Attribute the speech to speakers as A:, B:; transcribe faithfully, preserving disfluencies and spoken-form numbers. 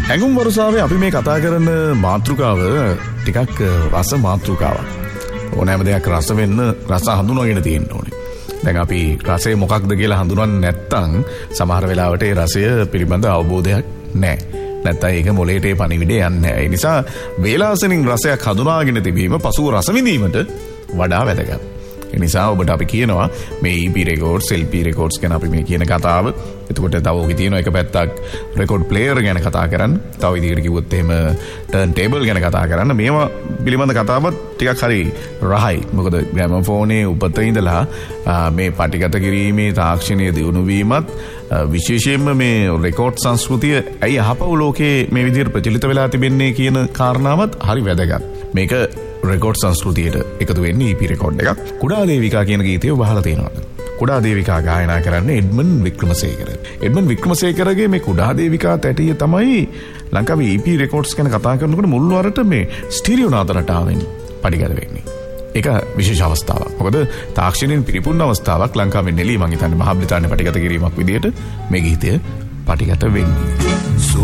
A: හැඟුම් වරුසාවේ අපි මේ කතා කරන මාතෘකාව ටිකක් රස මාතෘකාවක්. ඕනෑම දෙයක් රස වෙන්න රස හඳුනාගෙන තියෙන්න ඕනේ. දැන් අපි රසය මොකක්ද කියලා හඳුනන්නේ නැත්නම් සමහර වෙලාවට ඒ රසය පිළිබඳ අවබෝධයක් නැහැ. නැත්නම් ඒක මොලේට ඒ පණිවිඩය යන්නේ නැහැ. ඒ නිසා වේලාසනින් රසයක් හඳුනාගෙන තිබීම පසුව රස විඳීමට වඩා වැදගත්. ඒ නිසා ඔබට අපි කියනවා මේ E P records, L P records ගැන අපි මේ කියන කතාව. එතකොට තව ඔකේ තියෙන එක පැත්තක් record player ගැන කතා කරන්න. තව විදිහකට කිව්වොත් එහෙම turntable ගැන කතා කරන්න. මේවා පිළිබඳ කතාවත් ටිකක් හරි රහයි. මොකද ග්‍රැමෆෝනේ උපත ඉඳලා මේ පටිගත කිරීමේ තාක්ෂණීය දියුණු වීමත් විශේෂයෙන්ම මේ රෙකෝඩ් සංස්කෘතිය ඇයි අහපව් ලෝකේ මේ විදිහට ප්‍රචලිත වෙලා තිබෙන්නේ කියන කාරණාවත් හරි වැදගත්. මේක රෙකෝඩ් සංස්කෘතියට එකතු වෙන්නේ E P රෙකෝඩ් එකක්. කුඩා දේවිකා කියන ගීතය ඔබ අහලා තියෙනවද? කුඩා දේවිකා ගායනා කරන්නේ එඩ්මන් වික්‍රමසේකර. එඩ්මන් වික්‍රමසේකරගේ මේ කුඩා දේවිකා තැටිය තමයි ලංකාවේ E P රෙකෝඩ්ස් ගැන කතා කරනකොට මුල් වරට මේ ස්ටීරියෝ නාද රටාවෙන් පරිගත වෙන්නේ. ඒක විශේෂ අවස්ථාවක්. මොකද තාක්ෂණයෙන් පිරිපුන් අවස්ථාවක් ලංකාවේ නෙළී මං හිතන්නේ මහා බ්‍රිතාන්‍ය පටිගත කිරීමක් විදියට මේ ගීතය පටිගත වෙන්නේ.